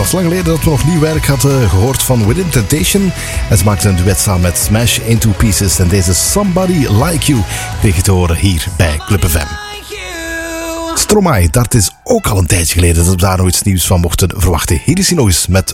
was lang geleden dat we nog nieuw werk hadden gehoord van Within Temptation. En ze maakten een duet samen met Smash Into Pieces. En deze Somebody Like You kreeg je te horen hier bij Club FM. Stromae, dat is ook al een tijdje geleden dat we daar nog iets nieuws van mochten verwachten. Hier is hij nog eens met